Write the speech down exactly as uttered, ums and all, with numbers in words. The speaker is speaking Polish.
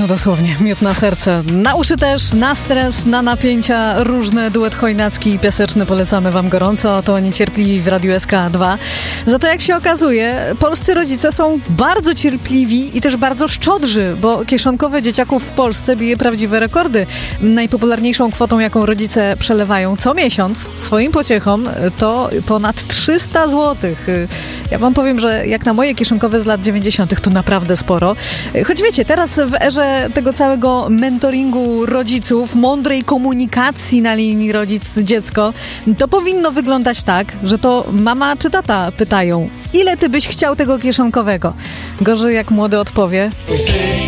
dosłownie, miód na serce. Na uszy też, na stres, na napięcia, różne duet chojnacki i piaseczny polecamy wam gorąco. To niecierpliwi w Radiu S K dwa. Za to jak się okazuje, polscy rodzice są bardzo cierpliwi i też bardzo szczodrzy, bo kieszonkowe dzieciaków w Polsce bije prawdziwe rekordy. Najpopularniejszą kwotą, jaką rodzice przelewają co miesiąc swoim pociechom, to ponad trzysta złotych. Ja wam powiem, że jak na moje kieszonkowe z lat dziewięćdziesiątych to naprawdę sporo. Choć wiecie, teraz w erze tego całego mentoringu rodziców, mądrej komunikacji na linii rodzic-dziecko, to powinno wyglądać tak, że to mama czy tata pytają, ile ty byś chciał tego kieszonkowego? Gorzej jak młody odpowie: